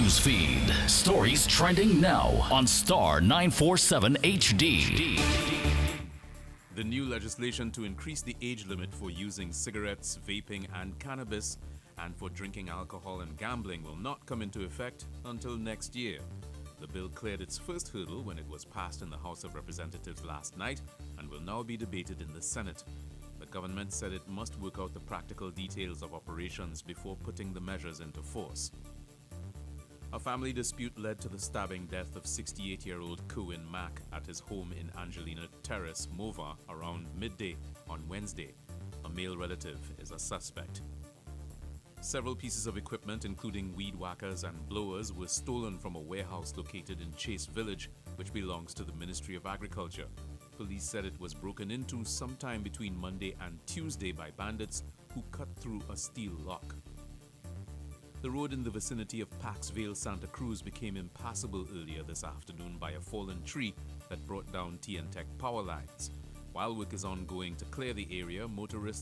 news feed. Stories trending now on Star 947 HD. The new legislation to increase the age limit for using cigarettes, vaping, and cannabis, and for drinking alcohol and gambling will not come into effect until next year. The bill cleared its first hurdle when it was passed in the House of Representatives last night and will now be debated in the Senate. The government said it must work out the practical details of operations before putting the measures into force. A family dispute led to the stabbing death of 68-year-old Kerwin Mack at his home in Angelina Terrace, Mova, around midday on Wednesday. A male relative is a suspect. Several pieces of equipment, including weed whackers and blowers, were stolen from a warehouse located in Chase Village, which belongs to the Ministry of Agriculture. Police said it was broken into sometime between Monday and Tuesday by bandits who cut through a steel lock. The road in the vicinity of Paxvale, Santa Cruz became impassable earlier this afternoon by a fallen tree that brought down TNTech power lines. While work is ongoing to clear the area, motorists